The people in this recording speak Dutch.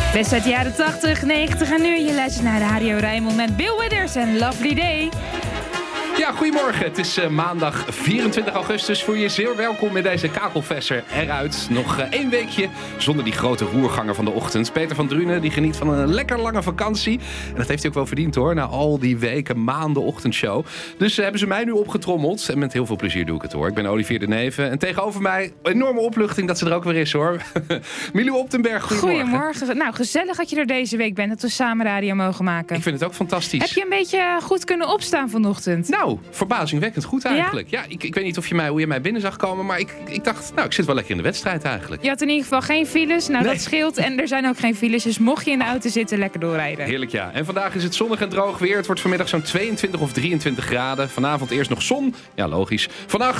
Best uit de jaren 80, 90 en nu. Je luistert naar de Radio Rijnmond met Bill Withers en Lovely Day. Ja, goedemorgen. Het is maandag 24 augustus. Voel je zeer welkom met deze kakelverser eruit. Nog 1 weekje zonder die grote roerganger van de ochtend. Peter van Drunen die geniet van een lekker lange vakantie. En dat heeft hij ook wel verdiend hoor, na al die weken, maanden ochtendshow. Dus hebben ze mij nu opgetrommeld. En met heel veel plezier doe ik het hoor. Ik ben Olivier de Neven. En tegenover mij, enorme opluchting dat ze er ook weer is hoor. Milou Optenberg, goedemorgen. Goedemorgen. Nou, gezellig dat je er deze week bent. Dat we samen radio mogen maken. Ik vind het ook fantastisch. Heb je een beetje goed kunnen opstaan vanochtend? Nou, verbazingwekkend goed eigenlijk. Ja, ik weet niet hoe je mij binnen zag komen, maar ik dacht, nou, ik zit wel lekker in de wedstrijd eigenlijk. Je had in ieder geval geen files, nou nee. Dat scheelt. En er zijn ook geen files, dus mocht je in de auto zitten, lekker doorrijden. Heerlijk ja. En vandaag is het zonnig en droog weer. Het wordt vanmiddag zo'n 22 of 23 graden. Vanavond eerst nog zon. Ja, logisch. Vannacht